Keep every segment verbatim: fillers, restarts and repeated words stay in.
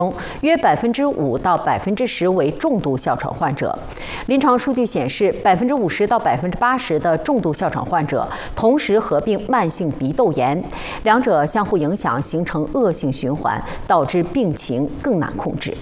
中，约百分之五到百分之十为重度哮喘患者。临床数据显示，百分之五十到百分之八十的重度哮喘患者同时合并慢性鼻窦炎，两者相互影响，形成恶性循环，导致病情更难控制。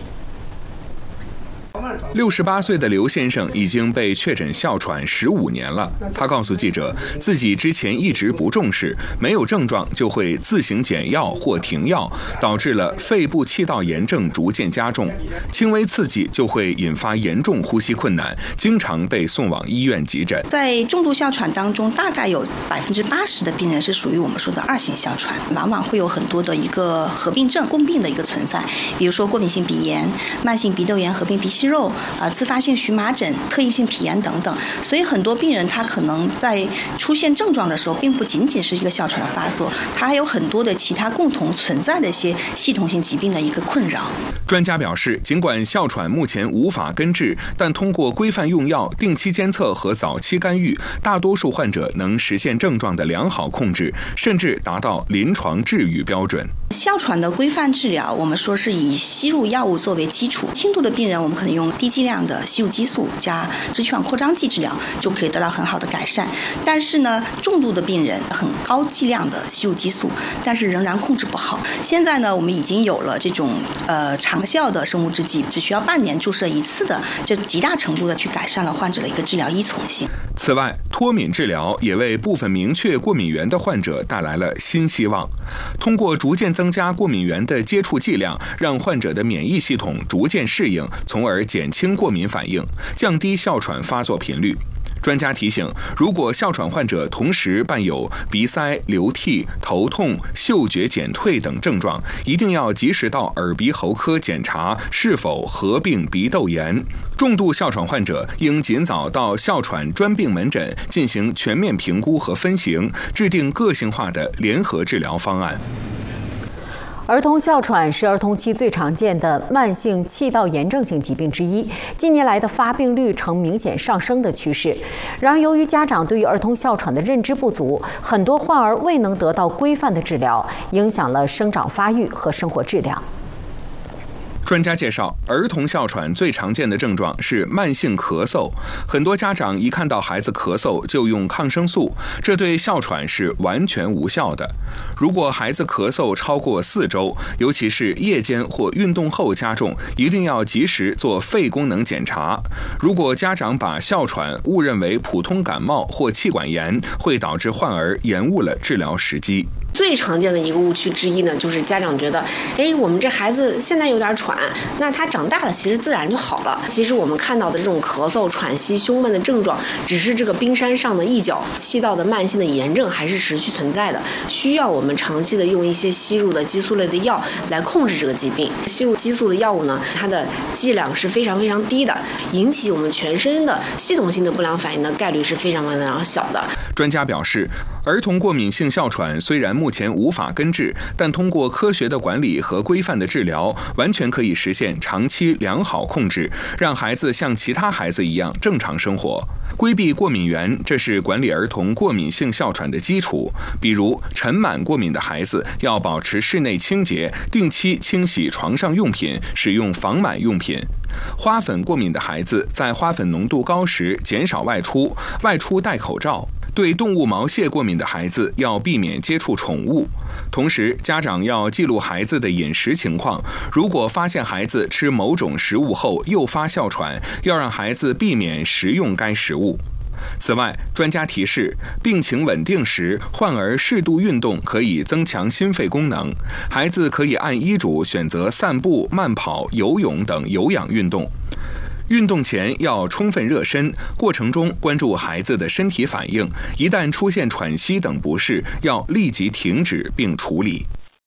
六十八岁的刘先生已经被确诊哮喘十五年了。他告诉记者，自己之前一直不重视，没有症状就会自行减药或停药，导致了肺部气道炎症逐渐加重，轻微刺激就会引发严重呼吸困难，经常被送往医院急诊。 在重度哮喘当中，大概有百分之八十的病人是属于我们说的二型哮喘，往往会有很多的一个合并症、共病的一个存在，比如说过敏性鼻炎、慢性鼻窦炎合并鼻息肉。 呃，自发性荨麻疹、特异性皮炎等等，所以很多病人他可能在出现症状的时候，并不仅仅是一个哮喘的发作，他还有很多的其他共同存在的一些系统性疾病的一个困扰。 专家表示，尽管哮喘目前无法根治，但通过规范用药、定期监测和早期干预，大多数患者能实现症状的良好控制，甚至达到临床治愈标准。 哮喘的规范治疗，我们说是以吸入药物作为基础。轻度的病人，我们可能用低剂量的吸入激素加支气管扩张剂治疗，就可以得到很好的改善。但是呢，重度的病人很高剂量的吸入激素，但是仍然控制不好。现在呢，我们已经有了这种呃长效的生物制剂，只需要半年注射一次的，这极大程度的去改善了患者的一个治疗依从性。 此外，脱敏治疗也为部分明确过敏源的患者带来了新希望。通过逐渐增加过敏源的接触剂量，让患者的免疫系统逐渐适应，从而减轻过敏反应，降低哮喘发作频率。 专家提醒，如果哮喘患者同时伴有鼻塞、流涕、头痛、嗅觉减退等症状，一定要及时到耳鼻喉科检查是否合并鼻窦炎。重度哮喘患者应尽早到哮喘专病门诊进行全面评估和分型，制定个性化的联合治疗方案。 儿童哮喘是儿童期最常见的慢性气道炎症性疾病之一，近年来的发病率呈明显上升的趋势。然而，由于家长对于儿童哮喘的认知不足，很多患儿未能得到规范的治疗，影响了生长发育和生活质量。 专家介绍，儿童哮喘最常见的症状是慢性咳嗽。很多家长一看到孩子咳嗽就用抗生素，这对哮喘是完全无效的。如果孩子咳嗽超过四周，尤其是夜间或运动后加重，一定要及时做肺功能检查。如果家长把哮喘误认为普通感冒或气管炎，会导致患儿延误了治疗时机。 最常见的一个误区之一呢，就是家长觉得，哎，我们这孩子现在有点喘，那他长大了其实自然就好了。其实我们看到的这种咳嗽、喘息、胸闷的症状，只是这个冰山上的一角，气道的慢性的炎症还是持续存在的，需要我们长期的用一些吸入的激素类的药来控制这个疾病。吸入激素的药物呢，它的剂量是非常非常低的，引起我们全身的系统性的不良反应的概率是非常非常小的。 专家表示，儿童过敏性哮喘虽然目前无法根治，但通过科学的管理和规范的治疗，完全可以实现长期良好控制，让孩子像其他孩子一样正常生活。规避过敏源，这是管理儿童过敏性哮喘的基础。比如，尘螨过敏的孩子要保持室内清洁，定期清洗床上用品，使用防螨用品。 花粉过敏的孩子在花粉浓度高时减少外出，外出戴口罩。对动物毛屑过敏的孩子要避免接触宠物。同时，家长要记录孩子的饮食情况。如果发现孩子吃某种食物后诱发哮喘，要让孩子避免食用该食物。 此外，专家提示，病情稳定时，患儿适度运动可以增强心肺功能。孩子可以按医嘱选择散步、慢跑、游泳等有氧运动。运动前要充分热身，过程中关注孩子的身体反应。一旦出现喘息等不适，要立即停止并处理。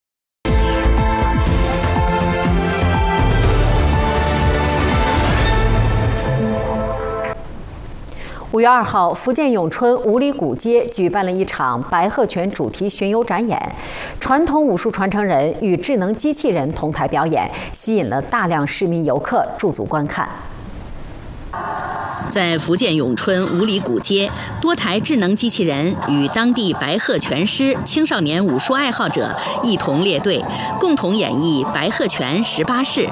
五月二号，福建永春五里古街举办了一场白鹤拳主题巡游展演，传统武术传承人与智能机器人同台表演，吸引了大量市民游客驻足观看。 在福建永春五里古街，多台智能机器人与当地白鹤拳师、青少年武术爱好者一同列队，共同演绎白鹤拳十八式。